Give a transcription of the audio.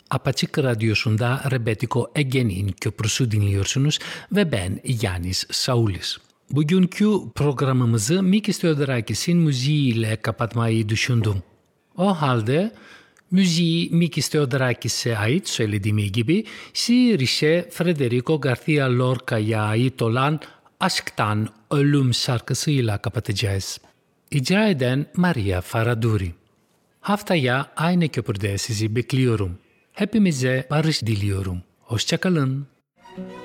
Apaçık Radyosu'nda Rebetiko Ege'nin köprüsü dinliyorsunuz ve ben Yanis Saulis. Bugünkü programımızı Mikis Theodorakis'in müziğiyle kapatmayı düşündüm. O halde müziği Mikis Theodorakis'e ait söylediğim gibi şiir Federico Garcia Lorca'ya ait olan Aşktan Ölüm şarkısıyla kapatacağız. İcra eden Maria Faraduri. Haftaya aynı köprüde sizi bekliyorum. Hepimize barış diliyorum. Hoşça kalın.